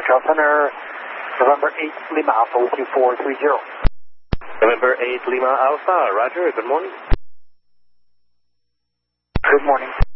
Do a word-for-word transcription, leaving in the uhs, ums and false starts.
Control Center, November eight, Lima Alpha with you four three zero. November eight, Lima Alpha, roger, good morning. Good morning.